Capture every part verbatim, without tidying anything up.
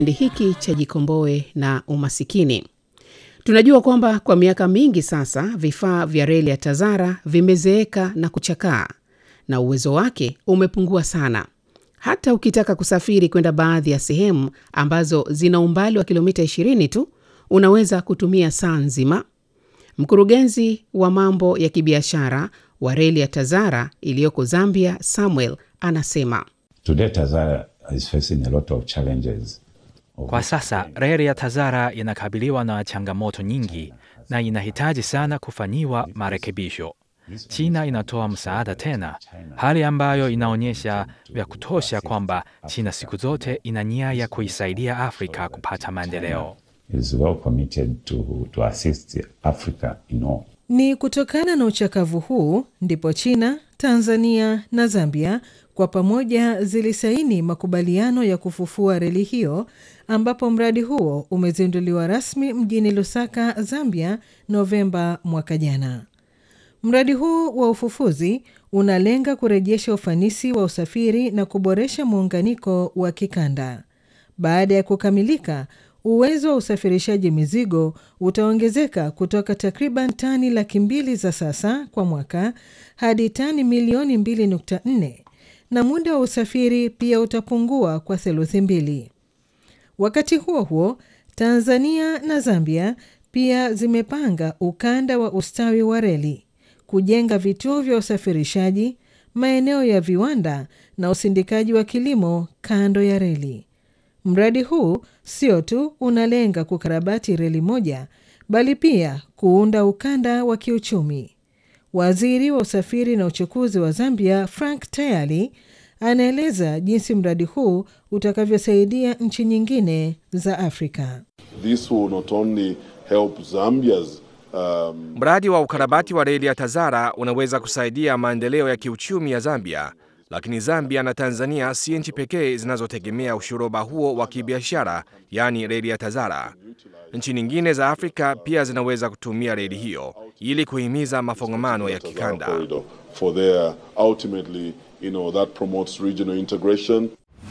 kipindi hiki cha Jikomboe na Umasikini. Tunajua kwamba kwa miaka mingi sasa vifaa vya reli ya Tazara vimezeeka na kuchakaa na uwezo wake umepungua sana. Hata ukitaka kusafiri kwenda baadhi ya sehemu ambazo zina umbali wa kilomita ishirini tu, unaweza kutumia saa nzima. Mkurugenzi wa mambo ya kibiashara wa reli ya Tazara iliyoko Zambia, Samuel, anasema, Today Tazara is facing a lot of challenges. Kwa sasa reli ya Tazara inakabiliwa na changamoto nyingi na inahitaji sana kufanyiwa marekebisho. China inatoa msaada tena, hali ambayo inaonyesha vya kutosha kwamba China siku zote ina nia ya kuisaidia Afrika kupata maendeleo. Is well committed to, to assist Africa in all. Ni kutokana na uchakavu huu ndipo China, Tanzania na Zambia kwa pamoja zilisaini makubaliano ya kufufua reli hiyo, ambapo mradi huo umezinduliwa rasmi mjini Lusaka, Zambia, Novemba mwaka jana. Mradi huu wa ufufuzi unalenga kurejesha ufanisi wa usafiri na kuboresha muunganiko wa kikanda. Baada ya kukamilika, uwezo wa usafirishaji mizigo utaongezeka kutoka takriban tani laki mbili za sasa kwa mwaka hadi tani milioni mbili nukta nne, na muda wa usafiri pia utapungua kwa theluthi mbili. Wakati huo huo, Tanzania na Zambia pia zimepanga ukanda wa ustawi wa reli, kujenga vituo vya usafirishaji, maeneo ya viwanda na usindikaji wa kilimo kando ya reli. Mradi huu sio tu unalenga kukarabati reli moja, bali pia kuunda ukanda wa kiuchumi. Waziri wa usafiri na uchukuzi wa Zambia, Frank Tayali, anaeleza jinsi mradi huu utakavyosaidia nchi nyingine za Afrika. This will not only help Zambia's Um, mradi wa ukarabati wa reli ya Tazara unaweza kusaidia maendeleo ya kiuchumi ya Zambia, lakini Zambia na Tanzania si nchi pekee zinazotegemea ushoroba huo wa kibiashara, yani reli ya Tazara. Nchi nyingine za Afrika pia zinaweza kutumia reli hiyo ili kuhimiza mafungamano ya kikanda. For their ultimately, you know, that promotes regional integration.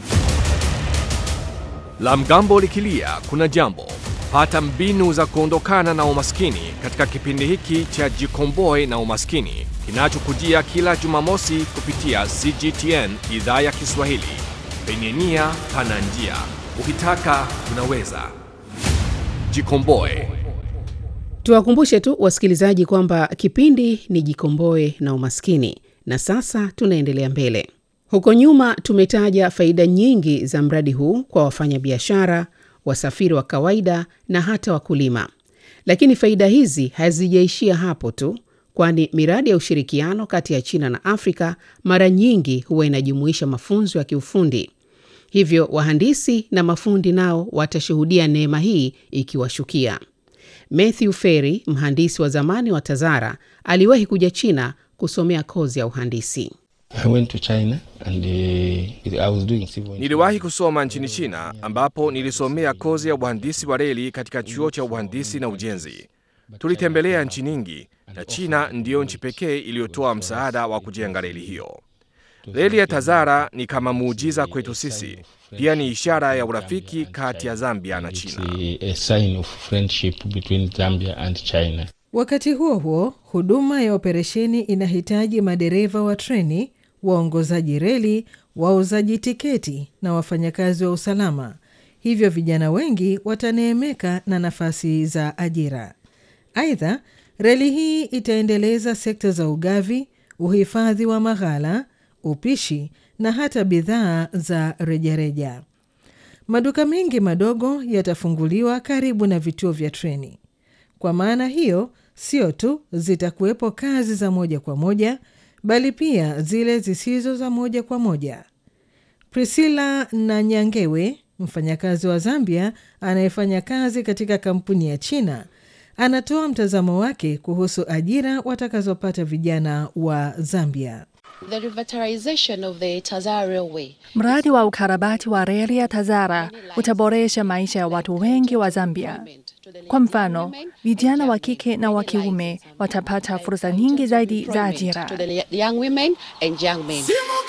La mgambo likilia kuna jambo. Pata mbinu za kuondokana na umaskini katika kipindi hiki cha Jikomboe na Umaskini, kinachokujia kila Jumamosi kupitia C G T N idhaa ya Kiswahili. Penye nia pana njia. Ukitaka unaweza. Jikomboe. Tuwakumbushe tu wasikilizaji kwamba kipindi ni Jikomboe na Umaskini, na sasa tunaendelea mbele. Huko nyuma tumetaja faida nyingi za mradi huu kwa wafanyabiashara, wasafiri wa kawaida na hata wakulima. Lakini faida hizi hazijaishia hapo tu, kwani miradi ya ushirikiano kati ya China na Afrika mara nyingi huwa inajumuisha mafunzo ya kiufundi. Hivyo wahandisi na mafundi nao watashuhudia neema hii ikiwashukia. Matthew Ferry, mhandisi wa zamani wa Tazara, aliwahi kuja China kusomea kozi ya uhandisi. I went to China and uh, I was doing civil. Niliwahi kusoma nchini China ambapo nilisomea kozi ya uhandisi wa reli katika chuo cha uhandisi na ujenzi. Tulitembelea nchi nyingi na China ndiyo nchi pekee iliyotoa msaada wa kujenga reli hiyo. Reli ya Tazara ni kama muujiza kwetu sisi. Pia ni ishara ya urafiki kati ya Zambia na China. A sign of friendship between Zambia and China. Wakati huo huo, huduma ya operesheni inahitaji madereva wa treni, waongozaji reli, wauzaji tiketi na wafanyakazi wa usalama. Hivyo vijana wengi wataneemeka na nafasi za ajira. Aidha, reli hii itaendeleza sekta za ugavi, uhifadhi wa maghala, upishi na hata bidhaa za rejareja. Maduka mengi madogo yatafunguliwa karibu na vituo vya treni. Kwa maana hiyo, sio tu zitakuwepo kazi za moja kwa moja, bali pia zile zisizo za moja kwa moja. Priscilla Nanyangewe, mfanyakazi wa Zambia anayefanya kazi katika kampuni ya China, anatoa mtazamo wake kuhusu ajira watakazopata vijana wa Zambia. The revitalization of the Tazara Railway. Mradi wa ukarabati wa reli ya Tazara utaboresha maisha ya watu wengi wa Zambia. Kwa mfano, vijana wa kike na wa kiume watapata fursa nyingi zaidi za ajira.